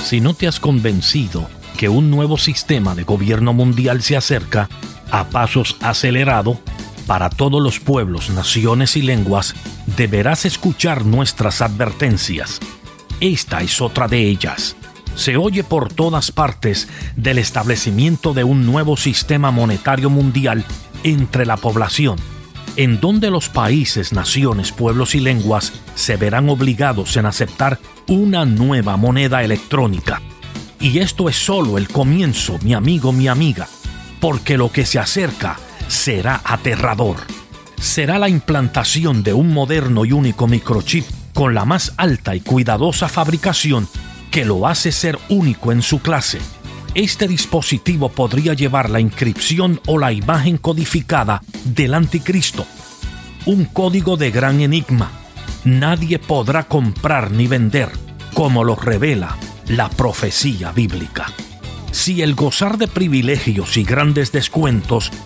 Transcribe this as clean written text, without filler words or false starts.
Si no te has convencido que un nuevo sistema de gobierno mundial se acerca a pasos acelerados para todos los pueblos, naciones y lenguas, deberás escuchar nuestras advertencias. Esta es otra de ellas. Se oye por todas partes del establecimiento de un nuevo sistema monetario mundial entre la población, en donde los países, naciones, pueblos y lenguas se verán obligados en aceptar una nueva moneda electrónica. Y esto es solo el comienzo, mi amigo, mi amiga, porque lo que se acerca será aterrador. Será la implantación de un moderno y único microchip con la más alta y cuidadosa fabricación que lo hace ser único en su clase. Este dispositivo podría llevar la inscripción o la imagen codificada del anticristo, un código de gran enigma. Nadie podrá comprar ni vender, como lo revela la profecía bíblica. Si el gozar de privilegios y grandes descuentos